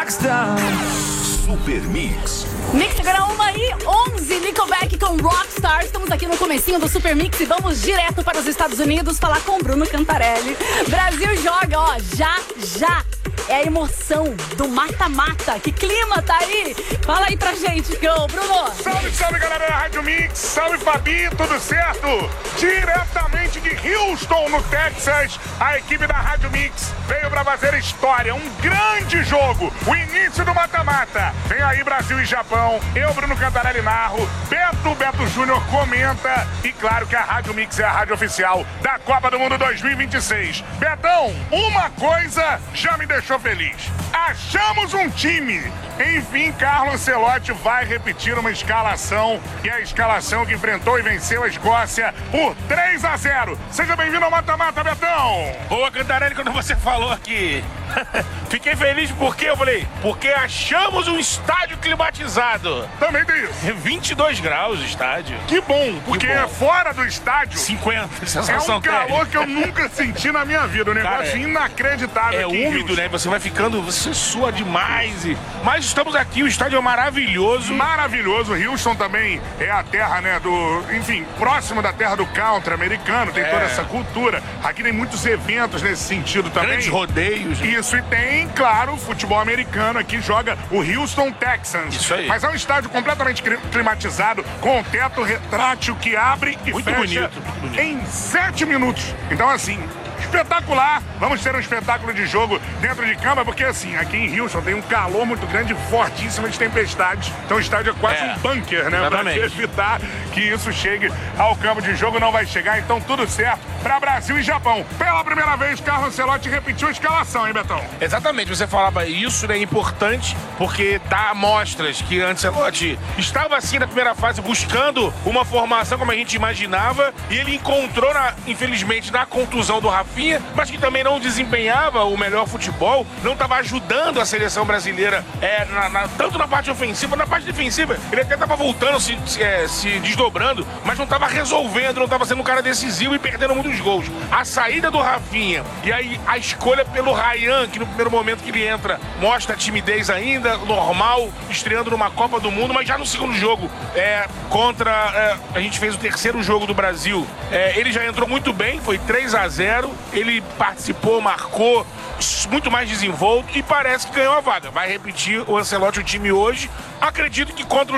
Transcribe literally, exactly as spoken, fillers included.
rockstar. Super Mix. Mix agora uma e onze, Nickelback com Rockstar. Estamos aqui no comecinho do Super Mix e vamos direto para os Estados Unidos falar com o Bruno Cantarelli. Brasil joga, ó, já, já. É a emoção do mata-mata. Que clima tá aí? Fala aí pra gente, Gão, Bruno. Salve, salve, galera da Rádio Mix. Salve, Fabi, tudo certo? Diretamente de Houston, no Texas, a equipe da Rádio Mix veio pra fazer história. Um grande jogo, o início do mata-mata. Vem aí Brasil e Japão. Eu, Bruno Cantarelli, narro. Beto, Beto Júnior comenta. E claro que a Rádio Mix é a rádio oficial da Copa do Mundo dois mil e vinte e seis. Betão, uma coisa já me deixou feliz. Achamos um time. Enfim, Carlo Ancelotti vai repetir uma escalação, e a escalação que enfrentou e venceu a Escócia por três a zero. Seja bem-vindo ao Mata-Mata, Betão. Boa, Cantarelli, quando você falou aqui. Fiquei feliz porque eu falei, porque achamos um estádio climatizado. Também tem isso. vinte e dois graus o estádio. Que bom, porque Que bom. fora do estádio cinquenta, é sensação um calor térmica. que eu nunca senti na minha vida. Um negócio Cara, é- inacreditável. É aqui em úmido, Houston. né? Você vai ficando, você sua demais. E... Mas estamos aqui, o estádio é maravilhoso. Maravilhoso. Houston também é a terra, né, do... Enfim, próximo da terra do country americano. Tem É. toda essa cultura. Aqui tem muitos eventos nesse sentido também. Grandes rodeios. Isso, e tem, claro, o futebol americano. Aqui joga o Houston Texans. Isso aí. Mas é um estádio completamente cri- climatizado, com um teto retrátil que abre e Muito fecha bonito, muito bonito. em sete minutos. Então, assim... Espetacular! Vamos ter um espetáculo de jogo dentro de campo, porque assim, aqui em Houston tem um calor muito grande, fortíssimo de tempestades. Então o estádio é quase É, um bunker, né? Para exatamente. evitar que isso chegue ao campo de jogo, não vai chegar. Então tudo certo para Brasil e Japão. Pela primeira vez, Carlo Ancelotti repetiu a escalação, hein, Betão? Exatamente, você falava isso, né? É importante, porque dá amostras que Ancelotti estava assim na primeira fase buscando uma formação como a gente imaginava, e ele encontrou, na, infelizmente, na contusão do Rafinha, mas que também não desempenhava o melhor futebol, não estava ajudando a seleção brasileira, é, na- na- tanto na parte ofensiva, na parte defensiva. Ele até estava voltando, se, se, é, se desdobrando, mas não estava resolvendo, não estava sendo um cara decisivo e perdendo muitos gols. A saída do Rafinha e aí a escolha pelo Ryan, que no primeiro momento que ele entra mostra timidez ainda, normal, estreando numa Copa do Mundo, mas já no segundo jogo, é, contra, é, a gente fez o terceiro jogo do Brasil, é, ele já entrou muito bem, foi três a zero, ele participou, marcou, muito mais desenvolto e parece que ganhou a vaga. Vai repetir o Ancelotti o time hoje. Acredito que contra o